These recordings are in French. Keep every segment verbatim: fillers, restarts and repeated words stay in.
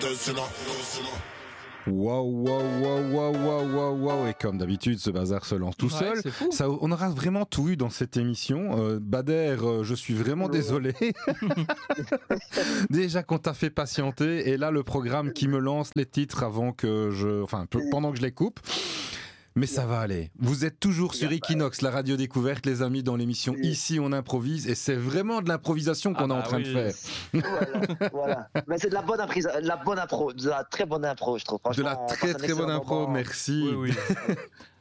Wow, wow, wow, wow, wow, wow, wow. Et comme d'habitude, ce bazar se lance tout Ouais, seul. c'est fou. Ça, on aura vraiment tout eu dans cette émission. Euh, Bader, euh, je suis vraiment désolé. Déjà qu'on t'a fait patienter. Et là, le programme qui me lance les titres avant que je... Enfin, p- pendant que je les coupe. Mais ça va aller. Vous êtes toujours sur Equinox, la radio découverte, les amis, dans l'émission Ici on improvise. Et c'est vraiment de l'improvisation qu'on Ah est en bah train oui. de faire. Voilà, voilà. Mais c'est de la bonne imprise, de la bonne impro, de la très bonne impro, je trouve. De Franchement, la on très passe un très bonne excellent impro, moment. merci. Oui, oui.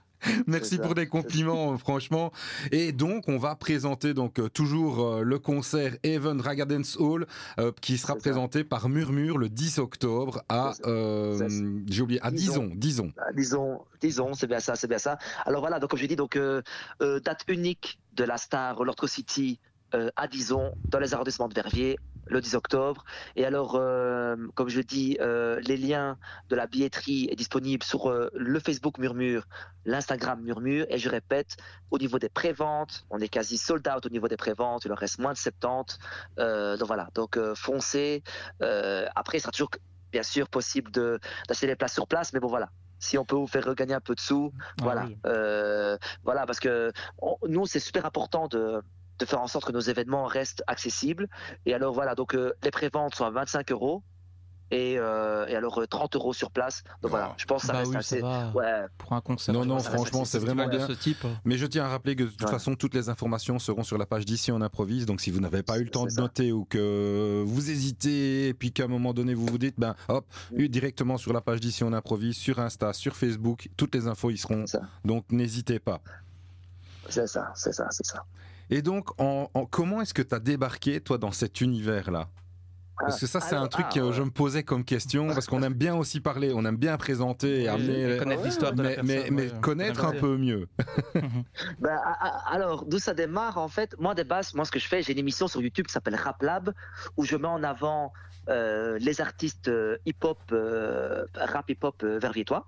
Merci C'est ça, pour les compliments, franchement. Et donc, on va présenter donc euh, toujours euh, le concert Even Raga Dance Hall euh, qui sera C'est ça. présenté par Murmure le dix octobre à C'est ça. euh, C'est ça. j'ai oublié à Dison. Dison, Dison. Ah, Disons, disons, c'est bien ça, c'est bien ça. Alors voilà, donc comme je dis, donc euh, euh, date unique de la star Lord City euh, à Dison, dans les arrondissements de Verviers, le dix octobre. Et alors, euh, comme je dis, euh, les liens de la billetterie est disponible sur euh, le Facebook Murmure, l'Instagram Murmure. Et je répète, au niveau des préventes, on est quasi sold out au niveau des préventes. Il en reste moins de soixante-dix. Euh, donc voilà, donc euh, foncez. Euh, après, il sera toujours bien sûr possible de d'acheter les places sur place, mais bon voilà. Si on peut vous faire regagner un peu de sous, Ah voilà, oui. euh, voilà, parce que on- nous c'est super important de de faire en sorte que nos événements restent accessibles. Et alors voilà, donc euh, les préventes sont à vingt-cinq euros et euh, et alors euh, trente euros sur place. Donc voilà, je pense que ça Bah reste oui, assez. ça va. Ouais, Pour un concert. Non, je non, pense, franchement, c'est festival vraiment de bien. ce type. Mais je tiens à rappeler que de toute Ouais. façon, toutes les informations seront sur la page d'Ici on improvise. Donc, si vous n'avez pas eu le temps C'est de ça. noter ou que vous hésitez et puis qu'à un moment donné vous vous dites, ben hop, Mm. directement sur la page d'Ici on improvise, sur Insta, sur Facebook, toutes les infos y seront. c'est ça, Donc, n'hésitez pas. c'est ça, c'est ça, c'est ça. Et donc, en, en- comment est-ce que tu as débarqué, toi, dans cet univers-là? Parce que ça, c'est Alors, un truc ah, que ouais. je me posais comme question, parce qu'on aime bien aussi parler, on aime bien présenter et Et- amener... et connaître Ouais, l'histoire de la mais, personne. mais, mais ouais, connaître un connaître. peu mieux. Ben, a- a- alors, d'où ça démarre, en fait, moi, de base, moi, ce que je fais, j'ai une émission sur YouTube qui s'appelle Rap Lab, où je mets en avant euh, les artistes euh, hip-hop, euh, rap hip-hop euh, verviétois.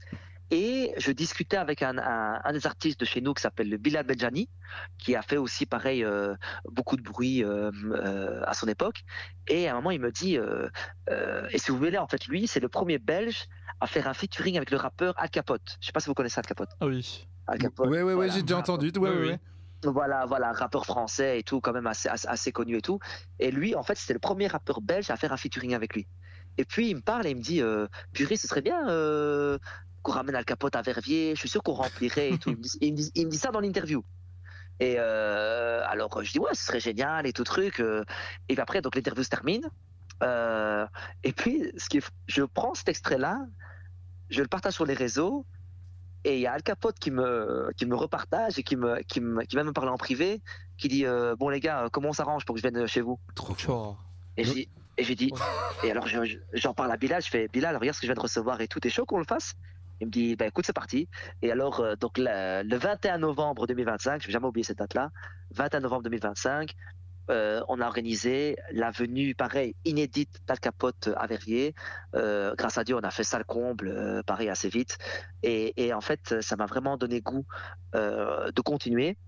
Et je discutais avec un, un, un des artistes de chez nous qui s'appelle Bilal Benjani, qui a fait aussi, pareil, euh, beaucoup de bruit euh, euh, à son époque. Et à un moment, il me dit, euh, euh, et si vous voulez, en fait, lui, c'est le premier Belge à faire un featuring avec le rappeur Al Capote. Je sais pas si vous connaissez Al Capote. Ah oui. Al Capote. Ouais, ouais, ouais, voilà. j'ai déjà entendu. Ouais, Oui, ouais, oui. ouais. Voilà, voilà, rappeur français et tout, quand même assez, assez, assez connu et tout. Et lui, en fait, c'était le premier rappeur belge à faire un featuring avec lui. Et puis, il me parle et il me dit, euh, purée, ce serait bien euh, qu'on ramène Al Capote à Verviers, je suis sûr qu'on remplirait et tout. Il me dit, il me dit, il me dit ça dans l'interview. Et euh, alors, je dis, ouais, ce serait génial et tout truc. euh. Et puis après, donc l'interview se termine. Euh, et puis, ce qui est, je prends cet extrait-là, je le partage sur les réseaux. Et il y a Al Capote qui me, qui me repartage et qui, me, qui, me, qui vient me parler en privé, qui dit euh, bon les gars, comment on s'arrange pour que je vienne chez vous? Trop fort. Fort. Et j'ai dit, et j'ai dit, et alors je- je- j'en parle à Bilal, je fais Bilal, regarde ce que je viens de recevoir et tout, t'es chaud qu'on le fasse? Il me dit, bah écoute, c'est parti. Et alors, euh, donc le, le vingt et un novembre deux mille vingt-cinq, je vais jamais oublier cette date-là, vingt et un novembre deux mille vingt-cinq, euh, on a organisé la venue, pareil, inédite d'Al Capote à Verviers. Euh, grâce à Dieu, on a fait ça le comble, euh, pareil, assez vite. Et, et en fait, ça m'a vraiment donné goût euh, de continuer.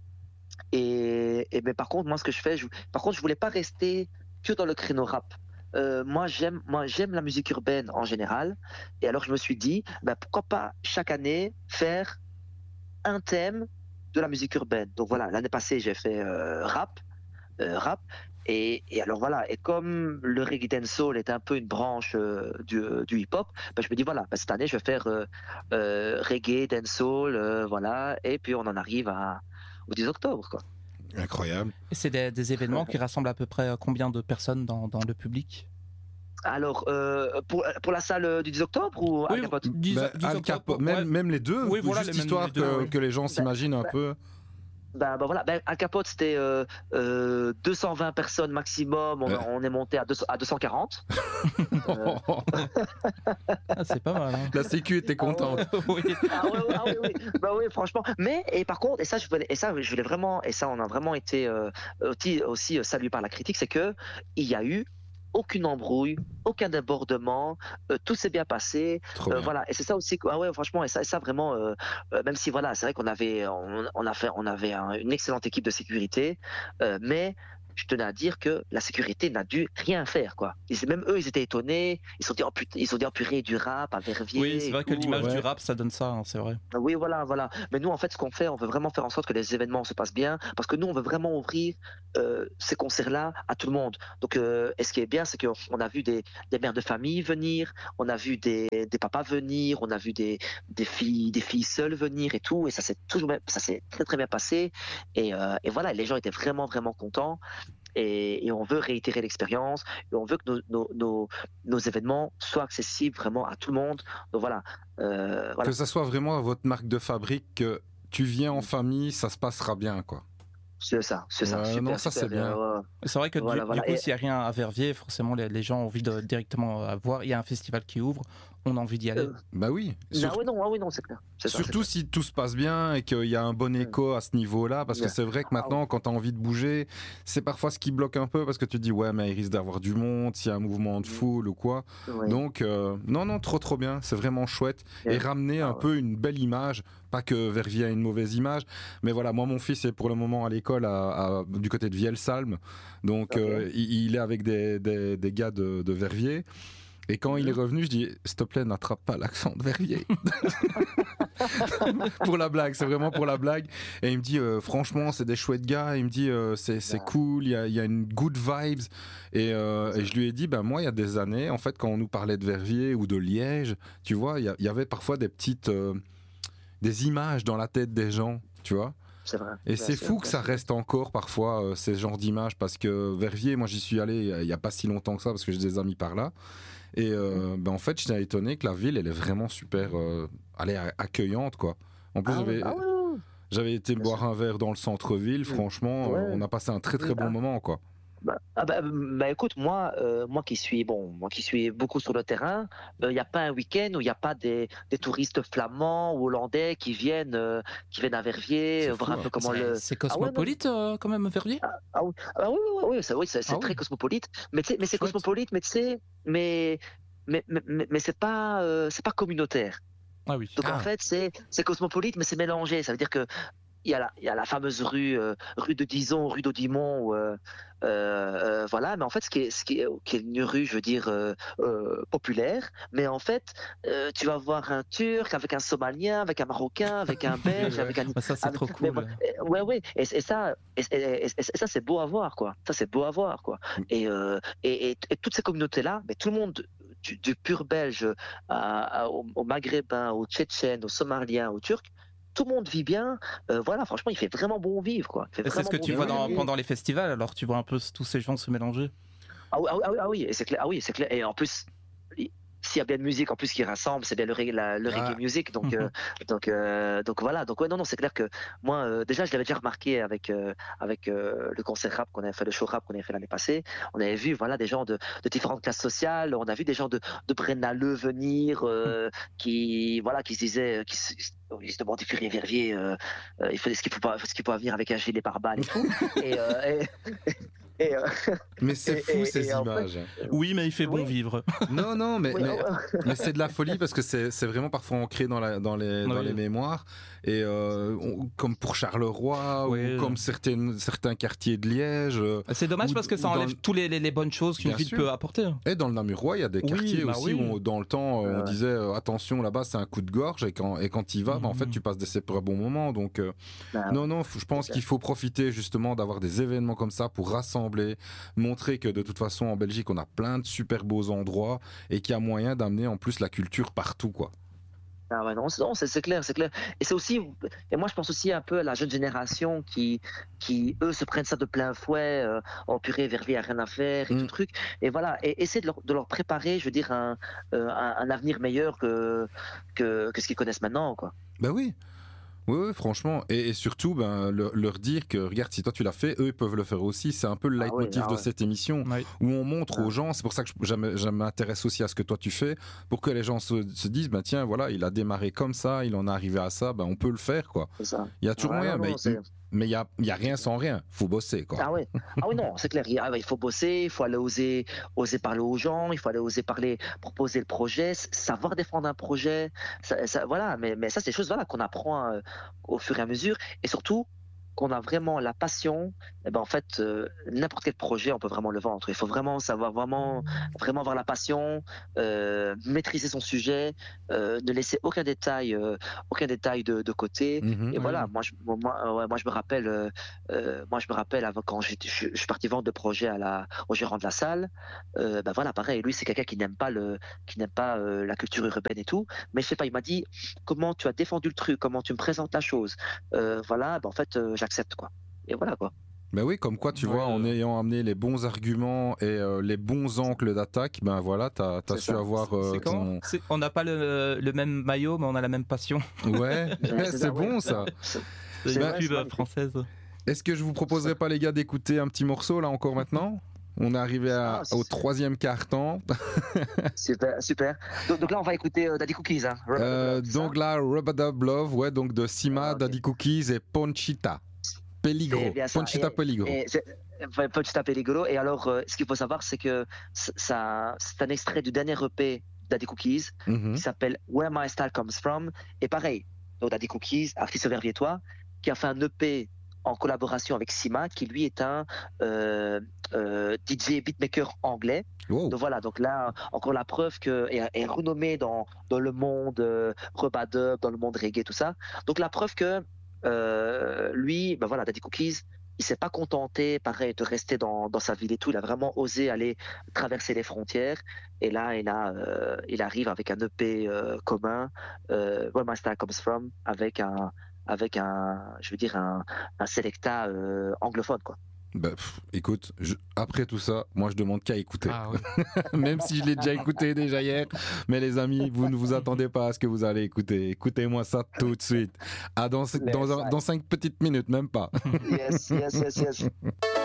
Et, et mais par contre, moi, ce que je fais, je, par contre, je voulais pas rester que dans le créneau rap. Euh, moi, j'aime, moi, j'aime la musique urbaine en général. Et alors, je me suis dit, ben, pourquoi pas chaque année faire un thème de la musique urbaine. Donc voilà, l'année passée, j'ai fait euh, rap. Euh, rap. Et, et alors voilà, et comme le reggae dancehall est un peu une branche euh, du, du hip-hop, ben, je me dis voilà, ben, cette année je vais faire euh, euh, reggae, dancehall, euh, voilà, et puis on en arrive à, au dix octobre, quoi. Incroyable. Et c'est des, des événements qui rassemblent à peu près combien de personnes dans, dans le public? Alors, euh, pour, pour la salle du dix octobre ou à Oui, Capote? dix- Ben, dix Al octobre, Capote, ouais. même, même les deux, Oui, voilà, juste les mêmes- histoire les deux, que, oui. que les gens s'imaginent un ben, peu. Ben, ben voilà, ben, à Capote c'était euh, euh, deux cent vingt personnes maximum, on, Ouais. on est monté à, deux, à deux cent quarante. Euh, Ah, c'est pas mal. Hein. La sécu était contente. Oui. Ah ouais, ouais, ah oui, oui. Bah oui, franchement. Mais et par contre, et ça, je voulais, et ça, je voulais vraiment, et ça, on a vraiment été euh, aussi, aussi euh, salué par la critique, c'est que il y a eu aucune embrouille, aucun débordement, euh, tout s'est bien passé. Trop Euh, bien. voilà, et c'est ça aussi. Ah ouais, franchement, et ça, et ça vraiment, euh, euh, même si voilà, c'est vrai qu'on avait, on, on a fait, on avait un- une excellente équipe de sécurité, euh, mais je tenais à dire que la sécurité n'a dû rien faire, quoi. Ils, même eux, ils étaient étonnés. Ils se sont dit, oh, putain, ils se sont dit, oh, purée, du rap à Verviers. Oui, c'est vrai que tout, l'image euh, du rap, ça donne ça, hein, c'est vrai. Oui, voilà, voilà. Mais nous, en fait, ce qu'on fait, on veut vraiment faire en sorte que les événements se passent bien, parce que nous, on veut vraiment ouvrir euh, ces concerts-là à tout le monde. Donc, euh, et ce qui est bien, c'est qu'on a vu des, des mères de famille venir, on a vu des, des papas venir, on a vu des, des filles, des filles seules venir et tout, et ça s'est toujours, ça s'est très très bien passé. Et, euh, et voilà, les gens étaient vraiment vraiment contents. Et, et on veut réitérer l'expérience, et on veut que nos, nos, nos, nos événements soient accessibles vraiment à tout le monde. Donc voilà. Euh, voilà. Que ça soit vraiment votre marque de fabrique, que tu viens en famille, ça se passera bien, quoi. C'est ça, c'est ça. Ouais, super, non, ça, super, c'est bien. euh, C'est vrai que Voilà, du, voilà. du coup, Et- s'il n'y a rien à Verviers, forcément, les, les gens ont envie de directement euh, voir. Il y a un festival qui ouvre, on a envie d'y aller. euh, Bah oui. non, Sur- oui, non, ah oui, non, c'est clair. C'est ça, c'est Surtout clair. si tout se passe bien et qu'il y a un bon écho à ce niveau-là, parce que Ouais. c'est vrai que maintenant, quand tu as envie de bouger, c'est parfois ce qui bloque un peu, parce que tu te dis, ouais, mais il risque d'avoir du monde, s'il y a un mouvement de foule ou quoi. Ouais. Donc, euh, non, non, trop, trop bien, c'est vraiment chouette. Bien. Et ramener Ah un ouais. peu une belle image, pas que Verviers a une mauvaise image, mais voilà, moi, mon fils est pour le moment à l'école à, à- du côté de Vielsalm, donc Ok. euh, il, il est avec des, des, des gars de, de Verviers. Et quand il est revenu, je dis, s'il te plaît, n'attrape pas l'accent de Verviers. Pour la blague, c'est vraiment pour la blague. Et il me dit, euh, franchement, c'est des chouettes gars. Il me dit, euh, c'est c'est Ouais. cool, il y a, il y a une good vibes. Et, euh, et je lui ai dit, ben moi, il y a des années, en fait, quand on nous parlait de Verviers ou de Liège, tu vois, il y, a- il y avait parfois des petites, euh, des images dans la tête des gens, tu vois. C'est vrai. Et Bien c'est sûr, fou bien que ça sûr. reste encore parfois euh, ces genres d'images, parce que Verviers, moi j'y suis allé il n'y a pas si longtemps que ça, parce que j'ai des amis par là. Et euh, ben, en fait, j'étais étonné que la ville, elle est vraiment super euh, allez, a- accueillante, quoi. En plus, Ah, j'avais, ouais, ah ouais, ouais, ouais. j'avais été Bien boire sûr. un verre dans le centre-ville, franchement, Ouais. euh, on a passé un très très Oui, bon ah. moment, quoi. Bah, ah bah, bah, écoute, moi, euh, moi qui suis bon, moi qui suis beaucoup sur le terrain, il n'y a pas un week-end où il n'y a pas des, des touristes flamands ou hollandais qui viennent, euh, qui viennent à Verviers, C'est euh, voir fou, un peu hein. comment C'est le. c'est Ah ouais, non, cosmopolite euh, quand même, Verviers. ah oui, ah oui, oui, oui, c'est oui, c'est- c'est Ah très oui. cosmopolite, mais, tu sais- mais c'est Chouette. cosmopolite, mais tu sais, mais mais mais, mais, mais c'est pas euh, c'est pas communautaire. Ah oui. Donc en Ah. fait, c'est c'est cosmopolite, mais c'est mélangé. Ça veut dire que il y a la, il y a la fameuse rue, euh, rue de Dizon, rue d'Audimont, où, euh, euh, euh, voilà. Mais en fait, ce qui est, ce qui est, qui est une rue, je veux dire, euh, euh, populaire. Mais en fait, euh, tu vas voir un Turc avec un Somalien, avec un Marocain, avec un Belge, Ouais. avec un. Bah, ça, c'est avec- trop mais cool. bon, euh, ouais, ouais. Et, et ça, et, et- et- et ça, c'est beau à voir, quoi. Ça, c'est beau à voir, quoi. Et, euh, et, et, et toutes ces communautés-là, mais tout le monde. Du, du pur belge à- à- au, au maghrébin, au tchétchène, au somalien, au turc, tout le monde vit bien. Euh, voilà, franchement, il fait vraiment bon vivre, quoi. Il fait Et c'est ce vraiment que bon tu vivre. vois dans- Et- pendant les festivals, alors tu vois un peu tous ces gens se mélanger. Ah oui, ah oui, ah oui, ah oui, et c'est clair. Ah oui, c'est clair. Et en plus, il- s'il y a bien de musique en plus qui rassemble, c'est bien le reggae, la- le Ah. reggae music. Donc, Mhm. euh, donc, euh, donc voilà. Donc ouais, non, non, c'est clair que moi, euh, déjà, je l'avais déjà remarqué avec euh, avec euh, le concert rap qu'on avait fait, le show rap qu'on avait fait l'année passée. On avait vu, voilà, des gens de, de différentes classes sociales. On a vu des gens de de Brennaleux venir, euh, qui voilà, qui se disaient, qui se, ils se demandaient Furie Verviers, euh, euh, il faut, est-ce qu'il faut pas, est-ce qu'il faut venir avec un gilet pare-balles et tout. et, euh, et, et, euh, Mais c'est Et- fou et- ces et en fait- images. Oui, mais il fait bon Oui. vivre. Non, non, mais, oui, mais, oh, mais c'est de la folie parce que c'est c'est vraiment parfois ancré dans, la, dans, les, dans Oui. les mémoires. Et euh, on- comme pour Charleroi Oui. ou comme certaines, certains quartiers de Liège. euh, C'est dommage Ou- parce que ça ou dans enlève le- toutes les, les- les bonnes choses qu'une Bien ville sûr. peut apporter. Et dans le Namurois, il y a des Oui, quartiers bah aussi oui. où, dans le temps, euh, on Ouais. disait euh, attention, là-bas, c'est un coup de gorge. Et quand, et quand tu y vas, bah, en fait, Mhm. tu passes des super bons moments. Donc, euh, bah, non, non, f- je pense c'est qu'il faut profiter justement d'avoir des événements comme ça pour rassembler, montrer que de toute façon, en Belgique, on a plein de super beaux endroits et qu'il y a moyen d'amener en plus la culture partout, quoi. Ah ouais, non, c'est, non, c'est, c'est clair, c'est clair. Et c'est aussi, et moi je pense aussi un peu à la jeune génération qui, qui eux, se prennent ça de plein fouet, euh, oh purée, Verviers a rien à faire et Mm. tout truc. Et voilà, et essayer de leur, de leur préparer, je veux dire, un, euh, un, un avenir meilleur que, que, que ce qu'ils connaissent maintenant, quoi. Ben oui. Oui, oui, franchement. Et, et surtout, ben, le- leur dire que, regarde, si toi tu l'as fait, eux ils peuvent le faire aussi. C'est un peu le Ah oui, leitmotiv ah de ouais. cette émission, Oui. où on montre Ah. aux gens, c'est pour ça que je, j'aime- je m'intéresse aussi à ce que toi tu fais, pour que les gens se, se disent, ben tiens, voilà, il a démarré comme ça, il en est arrivé à ça, ben on peut le faire, quoi. C'est ça. Il y a toujours Ouais, moyen, non, non, mais c'est- mais il y a, il y a rien sans rien. Faut bosser, quoi. Ah oui, ah oui, non, c'est clair. Il, ah ouais, il faut bosser, il faut aller oser, oser parler aux gens, il faut aller oser parler, proposer le projet, s- savoir défendre un projet. Ça, ça- voilà, mais, mais ça, c'est des choses voilà, qu'on apprend euh, au fur et à mesure. Et surtout, qu'on a vraiment la passion, eh ben en fait, euh, n'importe quel projet, on peut vraiment le vendre. Il faut vraiment savoir, vraiment, vraiment avoir la passion, euh, maîtriser son sujet, euh, ne laisser aucun détail, euh, aucun détail de, de côté. Mhm. Et voilà, Oui. moi, je, moi, ouais, moi, je me rappelle, euh, euh, moi, je me rappelle avant, quand j'étais- je, je suis parti vendre de projet à la, au gérant de la salle. Euh, ben voilà, pareil, lui, c'est quelqu'un qui n'aime pas le, qui n'aime pas euh, la culture urbaine et tout. Mais je sais pas, il m'a dit comment tu as défendu le truc, comment tu me présentes la chose. Euh, voilà, ben en fait, euh, j'accepte quoi. Et voilà quoi. Ben oui, comme quoi, tu Ouais, vois, en euh. ayant amené les bons arguments et euh, les bons angles d'attaque, ben voilà, t'as as C'est su ça. avoir euh, C'est comment ton... C'est- On n'a pas le, le même maillot, mais on a la même passion. Ouais, Ouais, c'est ça, ouais. bon ça. C'est C'est c'est une vrai, pub c'est magnifique. française. Est-ce que je vous proposerais pas, les gars, d'écouter un petit morceau là encore maintenant? On est arrivé à- Ah, c'est- au troisième quart-temps. super, super. Donc, donc là, on va écouter euh, Daddy Cookies. Hein. Rub- Euh, Rub- c'est ça donc là, Rub-a-Dub Love, ouais, donc de Sima, Ah, ok. Daddy Cookies et Ponchita. C'est Peligro. bien ça. Ponchita Et- Peligro. Et c'est- enfin, Petit à Peligro. Et alors, euh, ce qu'il faut savoir, c'est que c- ça, c'est un extrait du dernier E P Daddy Cookies Mhm. qui s'appelle Where My Style Comes From. Et pareil, donc Daddy Cookies, artiste verviétois, qui a fait un E P en collaboration avec Sima, qui lui est un euh, euh, D J beatmaker anglais. Wow. Donc voilà, donc là, encore la preuve que est, est renommé dans, dans le monde euh, rub-a-dub, dans le monde reggae, tout ça. Donc la preuve que euh, lui, ben voilà, Daddy Cookies, il s'est pas contenté, pareil, de rester dans, dans sa ville et tout. Il a vraiment osé aller traverser les frontières. Et là, il, a, euh, il arrive avec un E P euh, commun, euh, Where My Style Comes From, avec un, avec un, je veux dire, un, un selecta euh, anglophone, quoi. Bah, pff, écoute, je- après tout ça, moi je demande qu'à écouter. Ah, ouais. Même si je l'ai déjà écouté déjà hier. Mais les amis, vous ne vous attendez pas à ce que vous allez écouter. Écoutez-moi ça tout de suite. Ah, dans, dans, un- dans cinq petites minutes, même pas. Yes, yes, yes, yes.